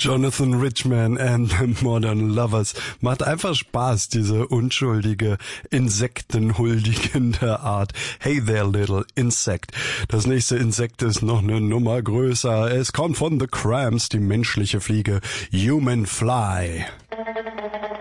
Jonathan Richman and the Modern Lovers. Macht einfach Spaß, diese unschuldige, insektenhuldigende Art. Hey there, little insect. Das nächste Insekt ist noch eine Nummer größer. Es kommt von The Cramps, die menschliche Fliege. Human Fly.